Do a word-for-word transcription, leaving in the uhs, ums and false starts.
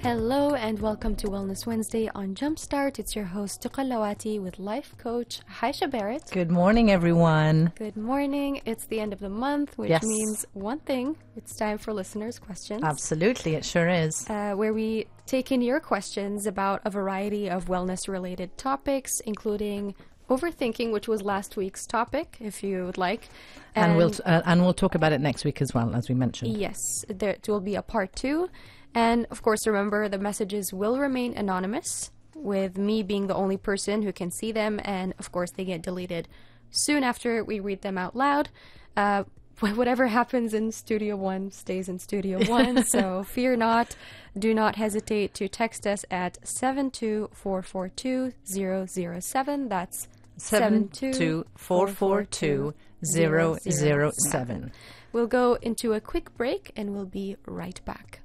Hello and welcome to Wellness Wednesday on Jumpstart. It's your host Tuqa Lawati with life coach Haisha Barrett. Good morning, everyone. Good morning. It's the end of the month, which Yes. means one thing. It's time for listeners' questions. Absolutely, it sure is. Uh, where we take in your questions about a variety of wellness-related topics, including overthinking, which was last week's topic, if you would like. And, we'll t- uh, and we'll talk about it next week as well, as we mentioned. Yes, there will be a part two. And, of course, remember, the messages will remain anonymous, with me being the only person who can see them. And, of course, they get deleted soon after we read them out loud. Uh, whatever happens in Studio One stays in Studio One. So fear not. Do not hesitate to text us at seven two four four two zero zero seven. That's seven two four four two zero zero seven. We'll go into a quick break and we'll be right back.